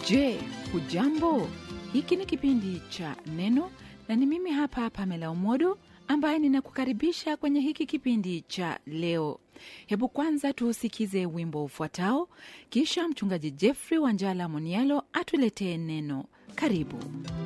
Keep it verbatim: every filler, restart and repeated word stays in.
Je, hujambo? Hiki ni kipindi cha Neno na ni mimi hapa Pamela Omodo ambaye ninakukaribisha kwenye hiki kipindi cha leo. Hebu kwanza tuusikize wimbo ufuatao, kisha mchungaji Jeffrey Wanjala Monialo atuletee neno. Karibu.